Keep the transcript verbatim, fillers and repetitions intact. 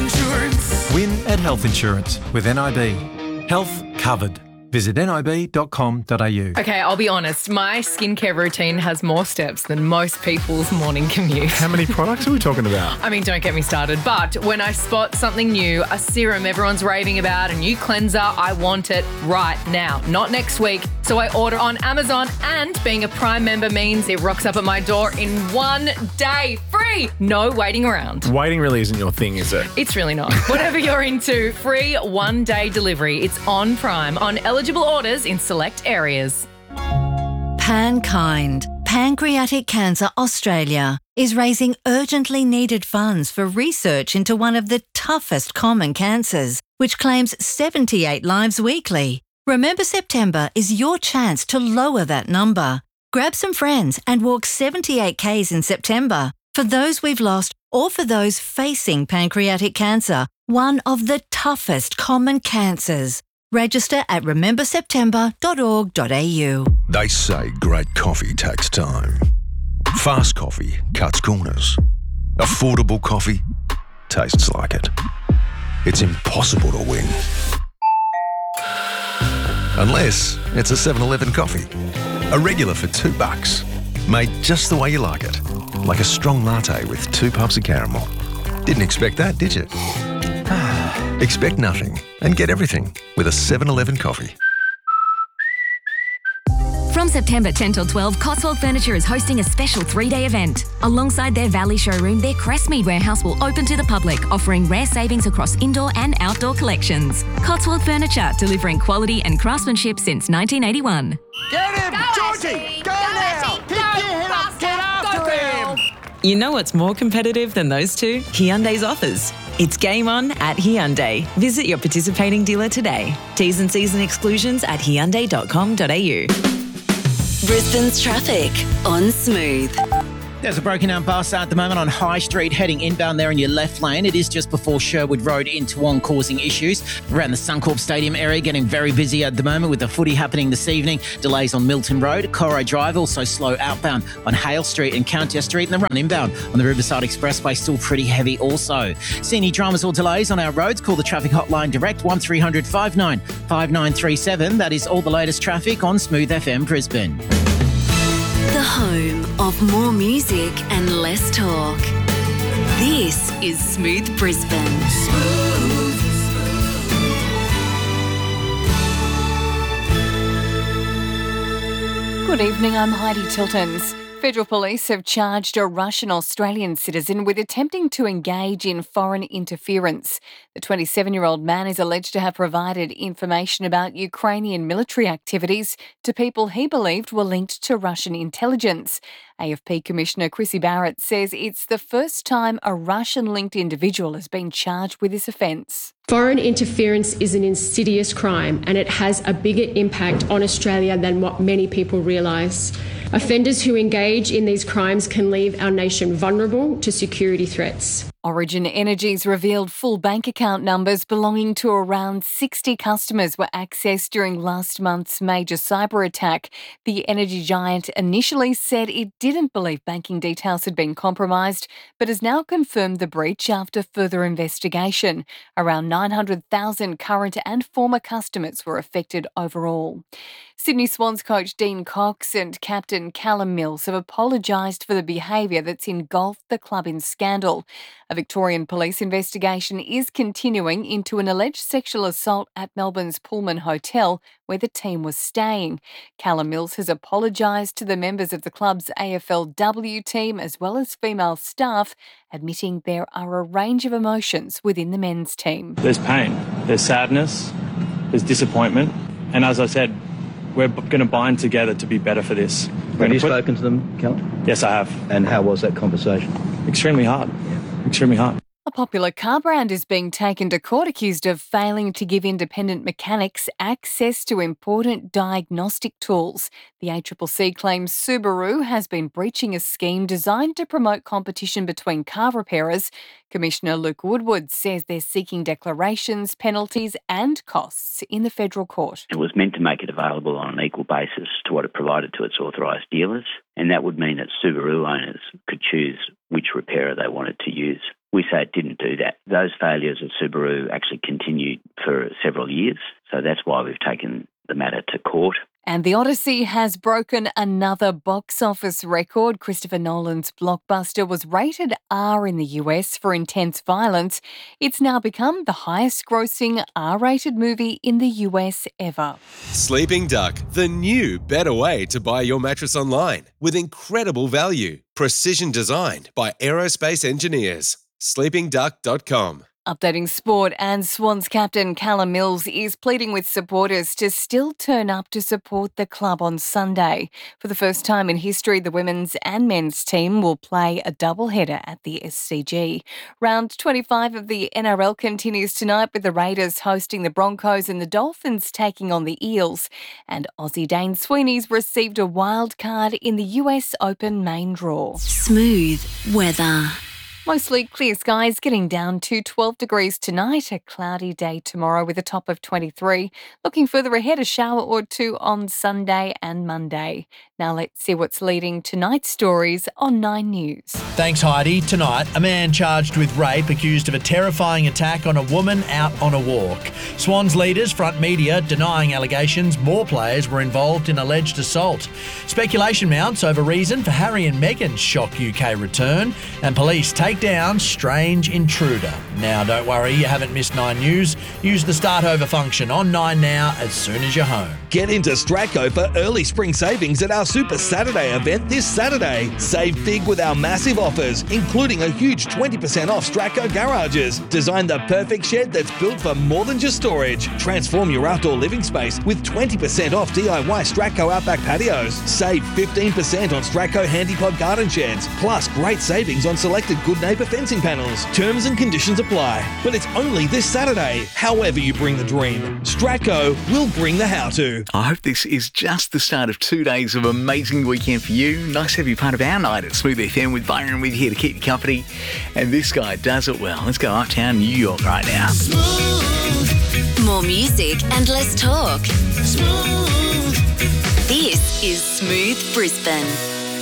Insurance. Win at Health Insurance with N I B. Health covered. Visit nib dot com dot a u. Okay, I'll be honest. My skincare routine has more steps than most people's morning commute. How many products are we talking about? I mean, don't get me started. But when I spot something new, a serum everyone's raving about, a new cleanser, I want it right now, not next week. So I order on Amazon, and being a Prime member means it rocks up at my door in one day, free. No waiting around. Waiting really isn't your thing, is it? It's really not. Whatever you're into, free one-day delivery. It's on Prime, on eligible orders in select areas. PanKind, Pancreatic Cancer Australia, is raising urgently needed funds for research into one of the toughest common cancers, which claims seventy-eight lives weekly. Remember September is your chance to lower that number. Grab some friends and walk seventy-eight kays in September for those we've lost or for those facing pancreatic cancer, one of the toughest common cancers. Register at remember september dot org dot a u. They say great coffee takes time. Fast coffee cuts corners. Affordable coffee tastes like it. It's impossible to win. Unless it's a seven eleven coffee. A regular for two bucks. Made just the way you like it. Like a strong latte with two puffs of caramel. Didn't expect that, did you? Expect nothing and get everything with a seven eleven coffee. From September tenth till twelfth, Cotswold Furniture is hosting a special three-day event. Alongside their Valley showroom, their Crestmead warehouse will open to the public, offering rare savings across indoor and outdoor collections. Cotswold Furniture, delivering quality and craftsmanship since nineteen eighty-one. Get him, Go, Georgie! Ashley! Go, Go, now! Ashley! Pick Go, your head up! faster! Get after Go, girl! him! You know what's more competitive than those two? Hyundai's offers. It's game on at Hyundai. Visit your participating dealer today. T's and C's and exclusions at hyundai dot com dot a u. Brisbane's traffic on Smooth. There's a broken down bus at the moment on High Street heading inbound there in your left lane. It is just before Sherwood Road in Toowong, causing issues. Around the Suncorp Stadium area, getting very busy at the moment with the footy happening this evening. Delays on Milton Road, Coro Drive, also slow outbound on Hale Street and County Street, and the run inbound on the Riverside Expressway still pretty heavy also. See any dramas or delays on our roads? Call the traffic hotline direct one three hundred five nine five nine three seven. That is all the latest traffic on Smooth F M Brisbane. The home of more music and less talk. This is Smooth Brisbane. Good evening, I'm Heidi Tiltons. Federal police have charged a Russian-Australian citizen with attempting to engage in foreign interference. The twenty-seven-year-old man is alleged to have provided information about Ukrainian military activities to people he believed were linked to Russian intelligence. A F P Commissioner Chrissy Barrett says it's the first time a Russian-linked individual has been charged with this offence. Foreign interference is an insidious crime, and it has a bigger impact on Australia than what many people realise. Offenders who engage in these crimes can leave our nation vulnerable to security threats. Origin Energy's revealed full bank account numbers belonging to around sixty customers were accessed during last month's major cyber attack. The energy giant initially said it didn't believe banking details had been compromised, but has now confirmed the breach after further investigation. Around nine hundred thousand current and former customers were affected overall. Sydney Swans coach Dean Cox and captain Callum Mills have apologised for the behaviour that's engulfed the club in scandal. A Victorian police investigation is continuing into an alleged sexual assault at Melbourne's Pullman Hotel, where the team was staying. Callum Mills has apologised to the members of the club's A F L W team as well as female staff, admitting there are a range of emotions within the men's team. There's pain, there's sadness, there's disappointment, and as I said, we're going to bind together to be better for this. Have you put... spoken to them, Callum? Yes, I have. And how was that conversation? Extremely hard. Yeah. Extremely hard. A popular car brand is being taken to court accused of failing to give independent mechanics access to important diagnostic tools. The A C C C claims Subaru has been breaching a scheme designed to promote competition between car repairers. Commissioner Luke Woodward says they're seeking declarations, penalties and costs in the federal court. It was meant to make it available on an equal basis to what it provided to its authorised dealers, and that would mean that Subaru owners could choose which repairer they wanted to use. We say it didn't do that. Those failures of Subaru actually continued for several years, so that's why we've taken the matter to court. And The Odyssey has broken another box office record. Christopher Nolan's blockbuster was rated R in the U S for intense violence. It's now become the highest grossing R-rated movie in the U S ever. Sleeping Duck, the new, better way to buy your mattress online with incredible value. Precision designed by aerospace engineers. sleeping duck dot com. Updating sport, and Swans captain Callum Mills is pleading with supporters to still turn up to support the club on Sunday. For the first time in history, the women's and men's team will play a doubleheader at the S C G. Round twenty-five of the N R L continues tonight with the Raiders hosting the Broncos and the Dolphins taking on the Eels. And Aussie Dane Sweeney's received a wild card in the U S Open main draw. Smooth weather. Mostly clear skies, getting down to twelve degrees tonight, a cloudy day tomorrow with a top of twenty-three. Looking further ahead, a shower or two on Sunday and Monday. Now let's see what's leading tonight's stories on Nine News. Thanks, Heidi. Tonight, a man charged with rape accused of a terrifying attack on a woman out on a walk. Swans leaders, Front Media, denying allegations more players were involved in alleged assault. Speculation mounts over reason for Harry and Meghan's shock U K return, and police take down strange intruder. Now, don't worry, you haven't missed Nine News. Use the Start Over function on Nine Now as soon as you're home. Get into Stratco for early spring savings at our Super Saturday event this Saturday. Save big with our massive offers, including a huge twenty percent off Stratco garages. Design the perfect shed that's built for more than just storage. Transform your outdoor living space with twenty percent off D I Y Stratco Outback patios. Save fifteen percent on Stratco Handypod garden sheds. Plus, great savings on selected Good Neighbour fencing panels. Terms and conditions apply. But it's only this Saturday. However you bring the dream, Stratco will bring the how-to. I hope this is just the start of two days of amazing weekend for you. Nice to have you part of our night at Smooth F M with Byron with you here to keep you company. And this guy does it well. Let's go uptown New York right now. Smooth. More music and less talk. Smooth. This is Smooth Brisbane.